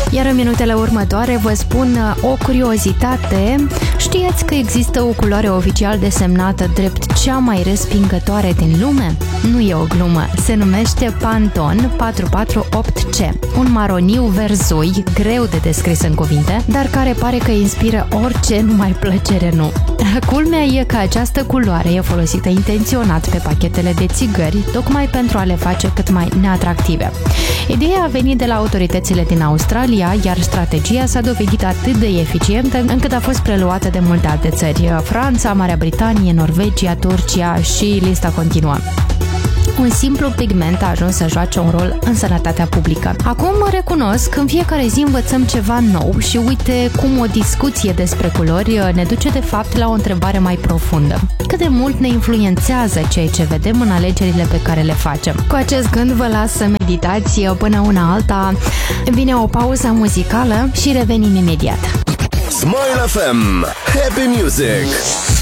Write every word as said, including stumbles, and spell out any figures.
Iar în minutele următoare vă spun o curiozitate. Știați că există o culoare oficial desemnată drept cea mai respingătoare din lume? Nu e o glumă, se numește Pantone patru patru opt C, un maroniu verzui, greu de descris în cuvinte, dar care pare că inspiră orice, numai plăcere nu. Culmea e că această culoare e folosită intenționat pe pachetele de țigări, tocmai pentru a le face cât mai neatractive. Ideea a venit de la autoritățile din Australia, iar strategia s-a dovedit atât de eficientă încât a fost preluată de multe alte țări: Franța, Marea Britanie, Norvegia, Turcia și lista continuă. Un simplu pigment a ajuns să joace un rol în sănătatea publică. Acum recunosc, în fiecare zi învățăm ceva nou și uite cum o discuție despre culori ne duce de fapt la o întrebare mai profundă. Cât de mult ne influențează ceea ce vedem în alegerile pe care le facem? Cu acest gând vă las să meditați până una alta. Vine o pauză muzicală și revenim imediat. Smile F M. Happy Music.